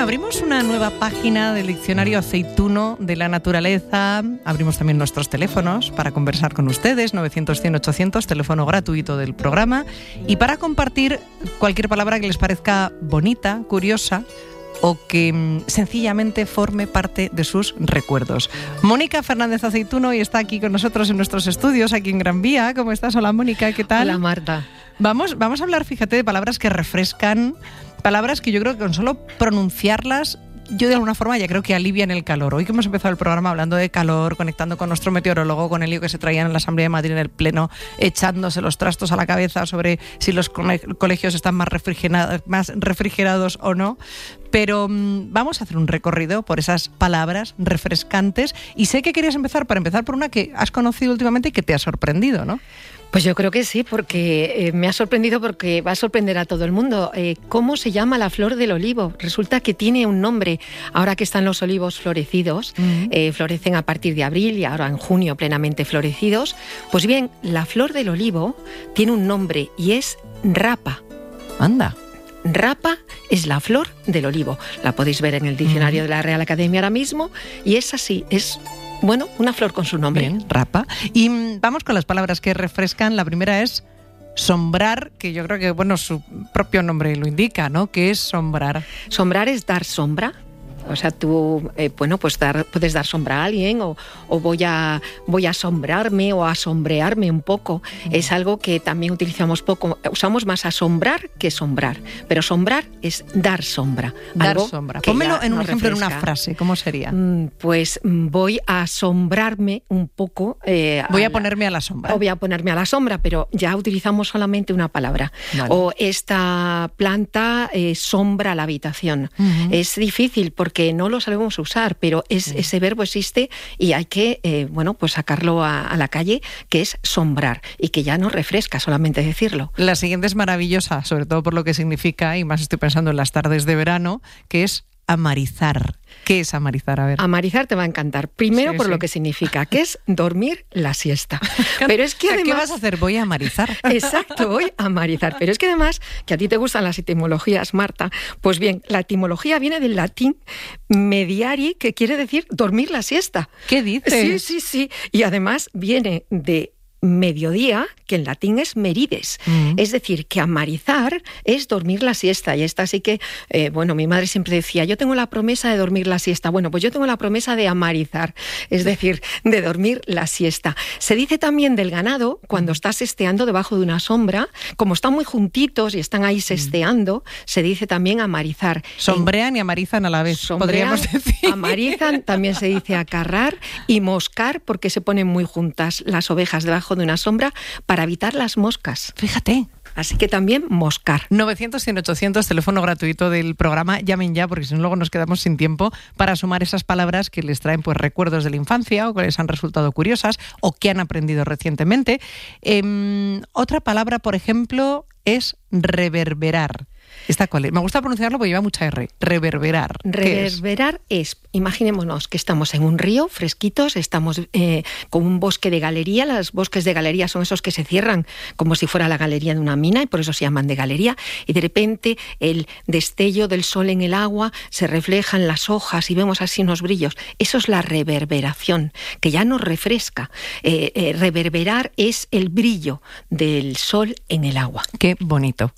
Abrimos una nueva página del diccionario aceituno de la naturaleza. Abrimos también nuestros teléfonos para conversar con ustedes, 900-100-800, teléfono gratuito del programa, y para compartir cualquier palabra que les parezca bonita, curiosa o que sencillamente forme parte de sus recuerdos. Mónica Fernández Aceituno y está aquí con nosotros en nuestros estudios, aquí en Gran Vía. ¿Cómo estás? Hola, Mónica, ¿qué tal? Hola, Marta. Vamos a hablar, fíjate, de palabras que refrescan, palabras que yo creo que con solo pronunciarlas, yo de alguna forma ya creo que alivian el calor. Hoy que hemos empezado el programa hablando de calor, conectando con nuestro meteorólogo, con el lío que se traían en la Asamblea de Madrid en el Pleno, echándose los trastos a la cabeza sobre si los colegios están más refrigerados o no. Pero vamos a hacer un recorrido por esas palabras refrescantes y sé que querías empezar por una que has conocido últimamente y que te ha sorprendido, ¿no? Pues yo creo que sí, porque me ha sorprendido, porque va a sorprender a todo el mundo. ¿Cómo se llama la flor del olivo? Resulta que tiene un nombre. Ahora que están los olivos florecidos, florecen a partir de abril y ahora en junio plenamente florecidos. Pues bien, la flor del olivo tiene un nombre y es rapa. Anda. Rapa es la flor del olivo. La podéis ver en el diccionario de la Real Academia ahora mismo y es así, es... Bueno, una flor con su nombre. Bien, rapa. Y vamos con las palabras que refrescan. La primera es sombrar, que yo creo que, bueno, su propio nombre lo indica, ¿no? ¿Qué es sombrar? Sombrar es dar sombra. O sea, tú, pues puedes dar sombra a alguien o voy a asombrarme o a sombrearme un poco. Es algo que también utilizamos poco. Usamos más asombrar que sombrar. Pero sombrar es dar sombra. Dar sombra. Pónmelo en un ejemplo, refresca. En una frase. ¿Cómo sería? Pues voy a asombrarme un poco. Voy a ponerme a la sombra. O voy a ponerme a la sombra, pero ya utilizamos solamente una palabra. Vale. O esta planta sombra la habitación. Es difícil porque no lo sabemos usar, pero ese verbo existe y hay que pues sacarlo a la calle, que es sombrar, y que ya no refresca solamente decirlo. La siguiente es maravillosa, sobre todo por lo que significa, y más estoy pensando en las tardes de verano, que es amarizar. ¿Qué es amarizar? A ver. Amarizar te va a encantar. Primero por lo que significa, que es dormir la siesta. Pero es que además... ¿Qué vas a hacer? Voy a amarizar. Exacto, voy a amarizar. Pero es que además, que a ti te gustan las etimologías, Marta, pues bien, la etimología viene del latín mediari, que quiere decir dormir la siesta. ¿Qué dices? Sí. Y además viene de mediodía, que en latín es merides. Es decir, que amarizar es dormir la siesta. Y esta sí que, mi madre siempre decía, yo tengo la promesa de dormir la siesta. Bueno, pues yo tengo la promesa de amarizar, es decir, de dormir la siesta. Se dice también del ganado, cuando está sesteando debajo de una sombra, como están muy juntitos y están ahí sesteando, se dice también amarizar. Sombrean y amarizan a la vez, podríamos decir. Amarizan, también se dice acarrar y moscar, porque se ponen muy juntas las ovejas debajo de una sombra para evitar las moscas. Fíjate. Así que también moscar. 900-100-800, teléfono gratuito del programa. Llamen ya, porque si no luego nos quedamos sin tiempo para sumar esas palabras que les traen pues recuerdos de la infancia o que les han resultado curiosas o que han aprendido recientemente. Otra palabra, por ejemplo, es reverberar. ¿Esta cuál es? Me gusta pronunciarlo porque lleva mucha R. Reverberar. Reverberar es, imaginémonos que estamos en un río, fresquitos, estamos con un bosque de galería. Los bosques de galería son esos que se cierran como si fuera la galería de una mina y por eso se llaman de galería. Y de repente el destello del sol en el agua se refleja en las hojas y vemos así unos brillos. Eso es la reverberación, que ya nos refresca. Reverberar es el brillo del sol en el agua. Qué bonito.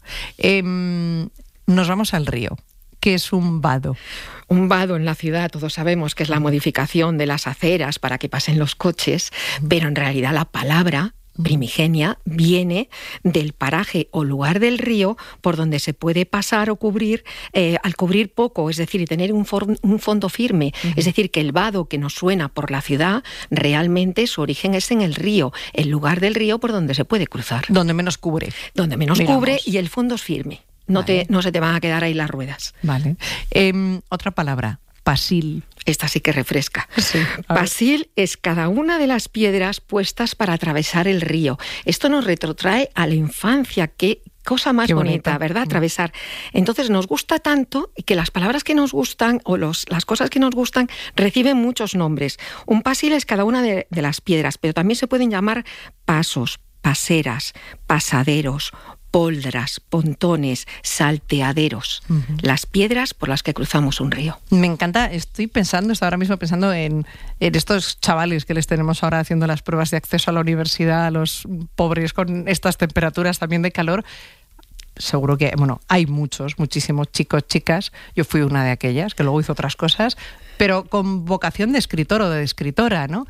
Nos vamos al río. ¿Qué es un vado? Un vado en la ciudad, todos sabemos que es la modificación de las aceras para que pasen los coches, pero en realidad la palabra primigenia viene del paraje o lugar del río por donde se puede pasar o cubrir, al cubrir poco, es decir, y tener un fondo firme. Es decir, que el vado que nos suena por la ciudad, realmente su origen es en el río, el lugar del río por donde se puede cruzar. Donde menos cubre. Donde menos cubre y el fondo es firme. No se te van a quedar ahí las ruedas. Vale. Otra palabra, pasil. Esta sí que refresca. Sí, pasil es cada una de las piedras puestas para atravesar el río. Esto nos retrotrae a la infancia. Qué cosa más bonita, ¿verdad? Atravesar. Entonces nos gusta tanto que las palabras que nos gustan o las cosas que nos gustan reciben muchos nombres. Un pasil es cada una de las piedras, pero también se pueden llamar pasos, paseras, pasaderos, poldras, pontones, salteaderos, las piedras por las que cruzamos un río. Me encanta, estoy ahora mismo pensando en estos chavales que les tenemos ahora haciendo las pruebas de acceso a la universidad, a los pobres con estas temperaturas también de calor. Seguro que, hay muchísimos chicos, chicas, yo fui una de aquellas, que luego hizo otras cosas, pero con vocación de escritor o de escritora, ¿no?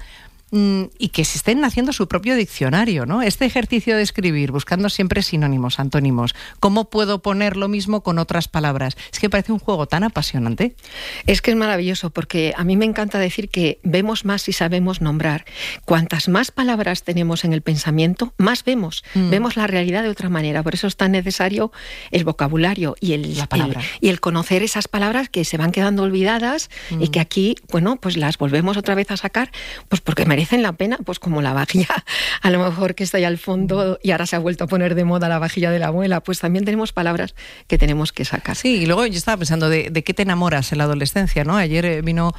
Y que se estén haciendo su propio diccionario, ¿no? Este ejercicio de escribir, buscando siempre sinónimos, antónimos. ¿Cómo puedo poner lo mismo con otras palabras? Es que parece un juego tan apasionante. Es que es maravilloso, porque a mí me encanta decir que vemos más si sabemos nombrar. Cuantas más palabras tenemos en el pensamiento, más vemos. Vemos la realidad de otra manera. Por eso es tan necesario el vocabulario y el conocer esas palabras que se van quedando olvidadas y que aquí, pues las volvemos otra vez a sacar, pues porque merecen la pena, pues como la vajilla, a lo mejor que está ahí al fondo y ahora se ha vuelto a poner de moda la vajilla de la abuela, pues también tenemos palabras que tenemos que sacar. Sí, y luego yo estaba pensando de qué te enamoras en la adolescencia, ¿no? Ayer vino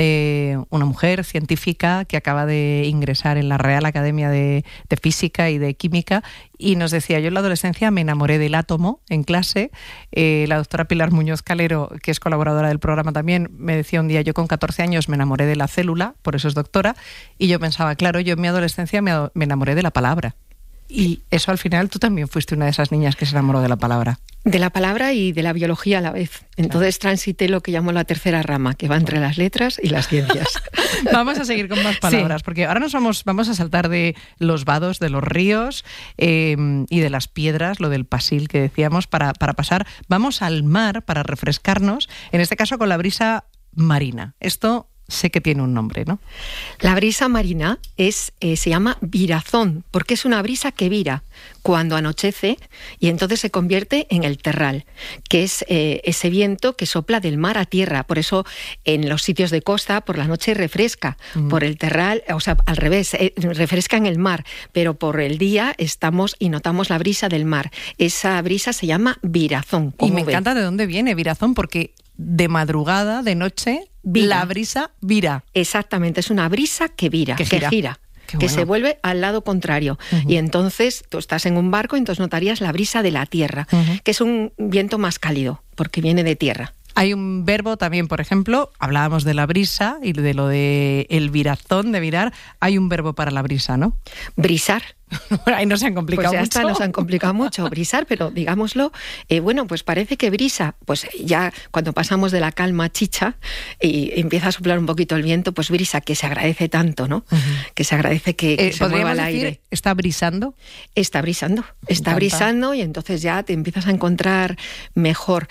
una mujer científica que acaba de ingresar en la Real Academia de Física y de Química y nos decía, yo en la adolescencia me enamoré del átomo en clase. La doctora Pilar Muñoz Calero, que es colaboradora del programa también, me decía un día, yo con 14 años me enamoré de la célula, por eso es doctora, y yo pensaba, claro, yo en mi adolescencia me enamoré de la palabra. Y eso al final, tú también fuiste una de esas niñas que se enamoró de la palabra. De la palabra y de la biología a la vez. Entonces transité lo que llamo la tercera rama, que va entre las letras y las ciencias. Vamos a seguir con más palabras, porque ahora vamos a saltar de los vados, de los ríos y de las piedras, lo del pasil que decíamos, para pasar. Vamos al mar para refrescarnos, en este caso con la brisa marina. Esto sé que tiene un nombre, ¿no? La brisa marina se llama virazón, porque es una brisa que vira cuando anochece y entonces se convierte en el terral, que es ese viento que sopla del mar a tierra. Por eso en los sitios de costa por la noche refresca, por el terral, o sea, al revés, refresca en el mar, pero por el día estamos y notamos la brisa del mar. Esa brisa se llama virazón. Y me encanta de dónde viene virazón, porque de madrugada, de noche, la brisa vira. Exactamente, es una brisa que vira, que gira. Que se vuelve al lado contrario. Y entonces tú estás en un barco y entonces notarías la brisa de la tierra, que es un viento más cálido, porque viene de tierra. Hay un verbo también, por ejemplo, hablábamos de la brisa y de lo de el virazón, de virar. Hay un verbo para la brisa, ¿no? Brisar. Ahí no se han complicado pues ya mucho. Está, nos han complicado mucho brisar, pero digámoslo, pues parece que brisa, pues ya cuando pasamos de la calma chicha y empieza a soplar un poquito el viento, pues brisa, que se agradece tanto, ¿no? Que se agradece que se mueva el aire. ¿Está brisando? Está brisando y entonces ya te empiezas a encontrar mejor.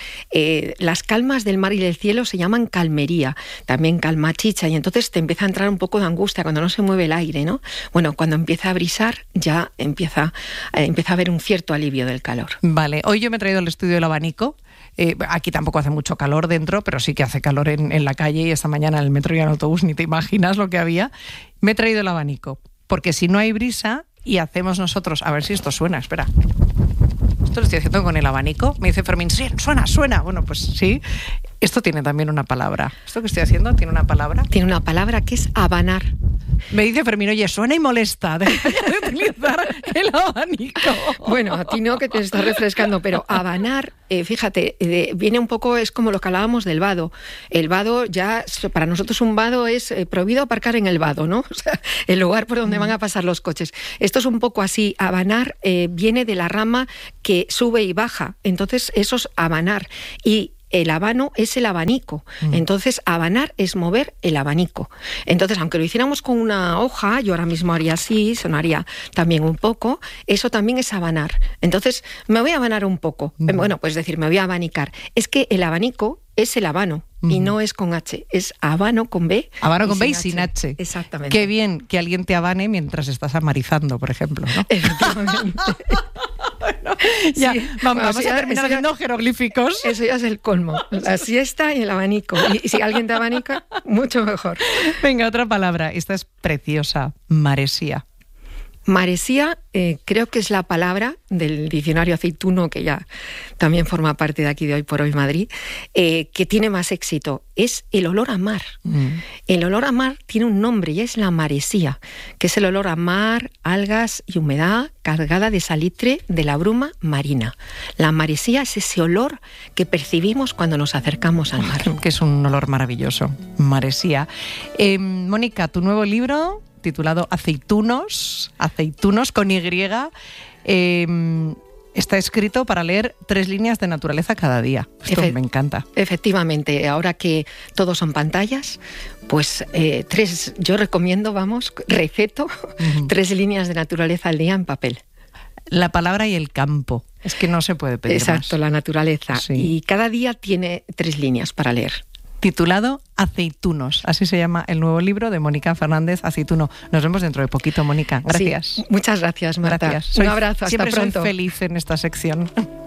Las calmas del mar y del cielo se llaman calmería, también calma chicha, y entonces te empieza a entrar un poco de angustia cuando no se mueve el aire, ¿no? Bueno, cuando empieza a brisar ya empieza a haber un cierto alivio del calor. Vale, hoy yo me he traído el estudio del abanico. Aquí tampoco hace mucho calor dentro, pero sí que hace calor en la calle, y esta mañana en el metro y en el autobús ni te imaginas lo que había. Me he traído el abanico, porque si no hay brisa y hacemos nosotros, a ver si esto suena, espera. Esto lo estoy haciendo con el abanico. Me dice Fermín, sí, suena. Bueno, pues sí. Esto tiene también una palabra. ¿Esto que estoy haciendo tiene una palabra? Tiene una palabra que es abanar. Me dice Fermín, oye, suena y molesta de utilizar el abanico. Bueno, a ti no, que te estás refrescando, pero abanar, fíjate, viene un poco, es como lo que hablábamos del vado. El vado ya, para nosotros un vado es prohibido aparcar en el vado, ¿no? O sea, el lugar por donde van a pasar los coches. Esto es un poco así. Abanar viene de la rama que sube y baja. Entonces, eso es abanar. Y el habano es el abanico. Entonces, abanar es mover el abanico. Entonces, aunque lo hiciéramos con una hoja, yo ahora mismo haría así, sonaría también un poco, eso también es abanar. Entonces, me voy a abanar un poco. Bueno, pues decir, me voy a abanicar. Es que el abanico es el habano. Y no es con H, es habano con B. Habano con B y sin H. Exactamente. Qué bien que alguien te habane mientras estás amarizando, por ejemplo, ¿no? Efectivamente. Bueno, ya, sí. Vamos a terminar haciendo jeroglíficos. Eso ya es el colmo. La siesta y el abanico. Y si alguien te abanica, mucho mejor. Venga, otra palabra. Esta es preciosa. Maresía. Maresía, creo que es la palabra del diccionario aceituno, que ya también forma parte de aquí de Hoy por Hoy Madrid, que tiene más éxito. Es el olor a mar. El olor a mar tiene un nombre y es la maresía, que es el olor a mar, algas y humedad cargada de salitre de la bruma marina. La maresía es ese olor que percibimos cuando nos acercamos al mar. Que es un olor maravilloso, maresía. Mónica, tu nuevo libro, titulado Aceitunos con Y, está escrito para leer 3 líneas de naturaleza cada día. Esto me encanta. Efectivamente, ahora que todos son pantallas, pues 3, yo recomiendo, receto 3 líneas de naturaleza al día en papel. La palabra y el campo, es que no se puede pedir más. Exacto, la naturaleza. Sí. Y cada día tiene 3 líneas para leer. Titulado Aceitunos, así se llama el nuevo libro de Mónica Fernández Aceituno. Nos vemos dentro de poquito, Mónica. Gracias. Sí, muchas gracias, Marta. Gracias. Un abrazo, hasta siempre pronto. Soy feliz en esta sección.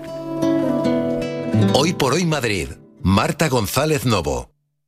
Hoy por Hoy Madrid, Marta González Novo.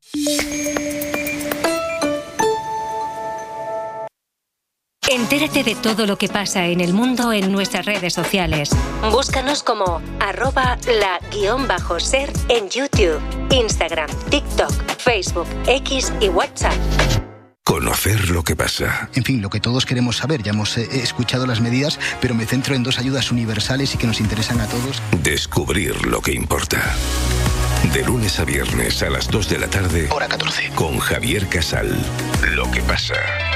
Entérate de todo lo que pasa en el mundo en nuestras redes sociales. Búscanos como @la_ser en YouTube, Instagram, TikTok, Facebook, X y WhatsApp. Conocer lo que pasa. En fin, lo que todos queremos saber. Ya hemos escuchado las medidas, pero me centro en 2 ayudas universales y que nos interesan a todos. Descubrir lo que importa. De lunes a viernes a las 2 de la tarde. Hora 14. Con Javier Casal. Lo que pasa.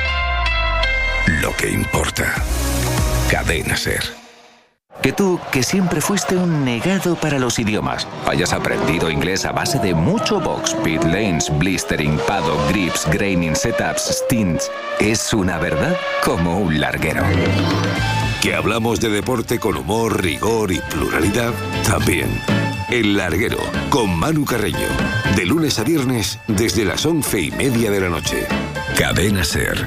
Lo que importa. Cadena SER. Que tú, que siempre fuiste un negado para los idiomas, hayas aprendido inglés a base de mucho box, pit lanes, blistering, paddock, grips, graining, setups, stints, es una verdad como un larguero. Que hablamos de deporte con humor, rigor y pluralidad, también. El Larguero, con Manu Carreño. De lunes a viernes, desde las 11:30 de la noche. Cadena SER.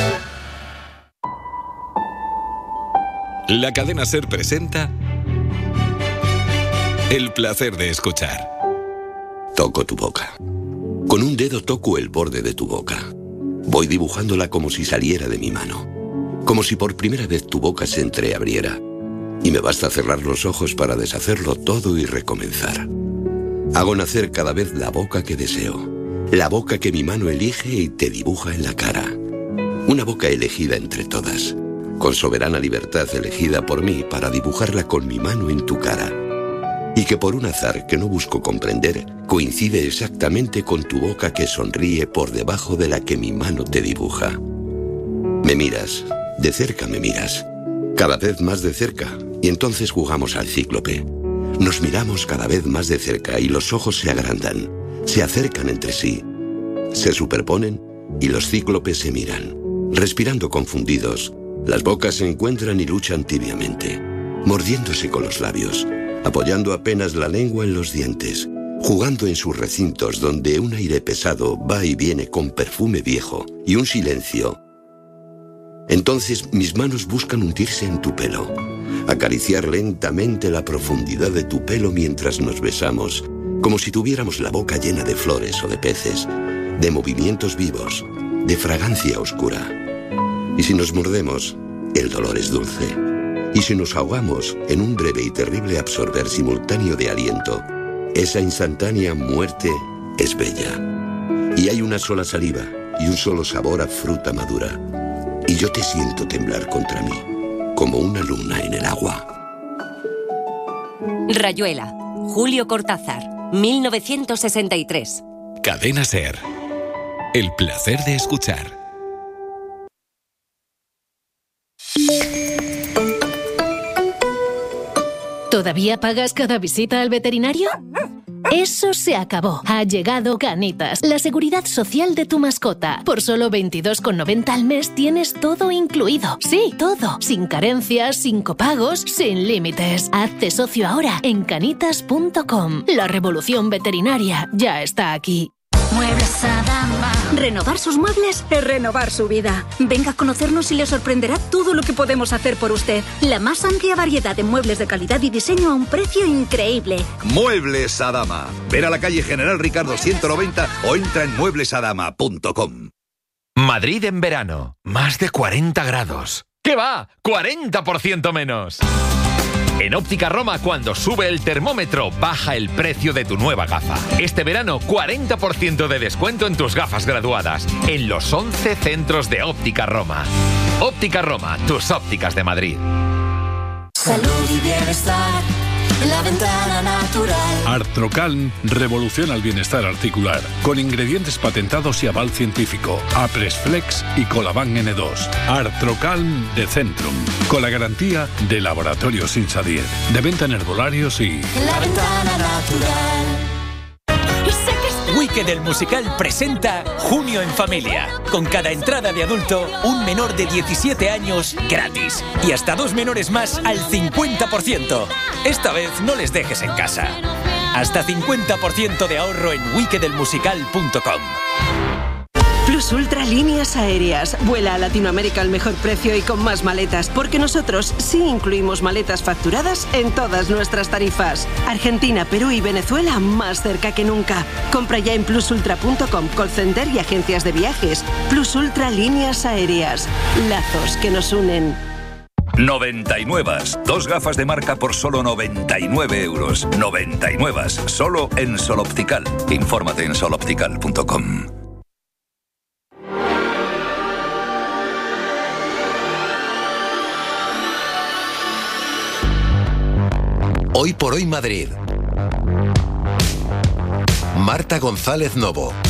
La cadena SER presenta El placer de escuchar. Toco tu boca. Con un dedo toco el borde de tu boca. Voy dibujándola como si saliera de mi mano. Como si por primera vez tu boca se entreabriera. Y me basta cerrar los ojos para deshacerlo todo y recomenzar. Hago nacer cada vez la boca que deseo. La boca que mi mano elige y te dibuja en la cara. Una boca elegida entre todas. Con soberana libertad elegida por mí para dibujarla con mi mano en tu cara. Y que por un azar que no busco comprender, coincide exactamente con tu boca que sonríe por debajo de la que mi mano te dibuja. Me miras, de cerca me miras, cada vez más de cerca, y entonces jugamos al cíclope. Nos miramos cada vez más de cerca y los ojos se agrandan, se acercan entre sí, se superponen y los cíclopes se miran, respirando confundidos. Las bocas se encuentran y luchan tibiamente, mordiéndose con los labios, apoyando apenas la lengua en los dientes, jugando en sus recintos donde un aire pesado va y viene con perfume viejo y un silencio. Entonces mis manos buscan hundirse en tu pelo, acariciar lentamente la profundidad de tu pelo mientras nos besamos, como si tuviéramos la boca llena de flores o de peces, de movimientos vivos, de fragancia oscura. Y si nos mordemos, el dolor es dulce. Y si nos ahogamos en un breve y terrible absorber simultáneo de aliento, esa instantánea muerte es bella. Y hay una sola saliva y un solo sabor a fruta madura. Y yo te siento temblar contra mí, como una luna en el agua. Rayuela, Julio Cortázar, 1963. Cadena SER. El placer de escuchar. ¿Todavía pagas cada visita al veterinario? Eso se acabó. Ha llegado Canitas, la seguridad social de tu mascota. Por solo 22,90 al mes tienes todo incluido. Sí, todo. Sin carencias, sin copagos, sin límites. Hazte socio ahora en canitas.com. La revolución veterinaria ya está aquí. Muebles Adama. Renovar sus muebles es renovar su vida. Venga a conocernos y le sorprenderá todo lo que podemos hacer por usted. La más amplia variedad de muebles de calidad y diseño a un precio increíble. Muebles Adama. Ven a la calle General Ricardo 190 o entra en mueblesadama.com. Madrid en verano. Más de 40 grados. ¿Qué va? ¡40% menos! En Óptica Roma, cuando sube el termómetro, baja el precio de tu nueva gafa. Este verano, 40% de descuento en tus gafas graduadas, en los 11 centros de Óptica Roma. Óptica Roma, tus ópticas de Madrid. Salud y bienestar en la ventana natural. Artrocalm revoluciona el bienestar articular con ingredientes patentados y aval científico. Apresflex y Colaban N2. Artrocalm de Centrum, con la garantía de Laboratorios Insadier. De venta en herbolarios y... La ventana natural. Wicked el musical presenta Junio en Familia. Con cada entrada de adulto, un menor de 17 años gratis. Y hasta 2 menores más al 50%. Esta vez no les dejes en casa. Hasta 50% de ahorro en wickedelmusical.com. Plus Ultra Líneas Aéreas. Vuela a Latinoamérica al mejor precio y con más maletas, porque nosotros sí incluimos maletas facturadas en todas nuestras tarifas. Argentina, Perú y Venezuela más cerca que nunca. Compra ya en plusultra.com, call center y agencias de viajes. Plus Ultra Líneas Aéreas. Lazos que nos unen. 99. 2 gafas de marca por solo 99 euros. 99. Solo en Sol Optical. Infórmate en soloptical.com. Hoy por hoy Madrid. Marta González Novo.